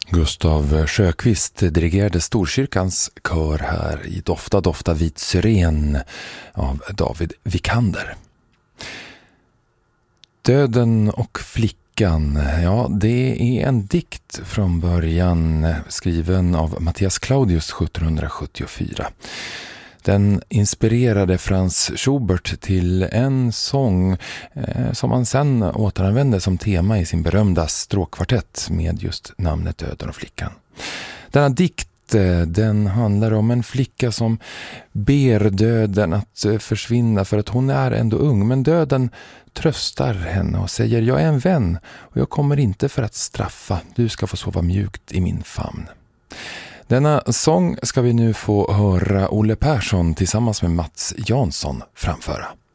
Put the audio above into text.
Gustav Sjöqvist dirigerade Storkyrkans kör här i Dofta dofta vit syren av David Vikander. Döden och flickan, ja, det är en dikt från början skriven av Matthias Claudius 1774. Den inspirerade Franz Schubert till en sång som han sen återanvände som tema i sin berömda stråkkvartett med just namnet Döden och flickan. Denna dikt, den handlar om en flicka som ber döden att försvinna för att hon är ändå ung, men döden tröstar henne och säger: jag är en vän och jag kommer inte för att straffa, du ska få sova mjukt i min famn. Denna sång ska vi nu få höra Olle Persson tillsammans med Mats Jansson framföra.